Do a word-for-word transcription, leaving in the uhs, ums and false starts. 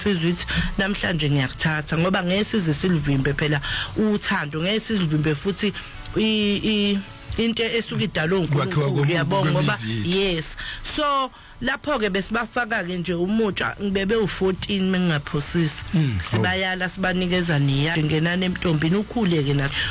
insizwa ithi namhlanje ngiyakuthatha ngoba ngeke size silivimbe phela uthando ngeke silivimbe futhi i into esuka idalo uNkulunkulu uyabonga ngoba yes so lapho ke besibafaka ke nje umutsha ngibebe u14 mengingaphosisi sibayala sibanikeza niya ngenani emntombini ukhule ke nathi